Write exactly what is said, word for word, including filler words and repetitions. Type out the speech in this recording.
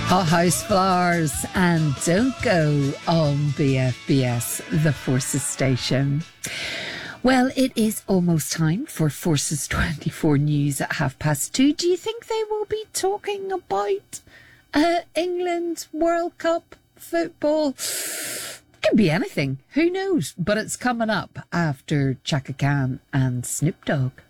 Hot House Flowers and Don't Go on B F B S, the Forces station. Well, it is almost time for Forces twenty-four news at half past two. Do you think they will be talking about uh, England World Cup football? Could be anything. Who knows? But it's coming up after Chaka Khan and Snoop Dogg.